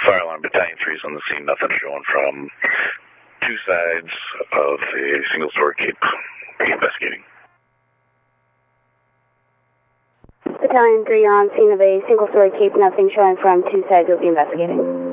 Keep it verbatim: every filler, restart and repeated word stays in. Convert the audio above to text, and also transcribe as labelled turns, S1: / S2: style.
S1: Fire alarm battalion three is on the scene. Nothing showing from two sides of a single-story cape. Be investigating.
S2: Battalion three, you're on scene of a single-story cape. Nothing showing from two sides. You'll be investigating.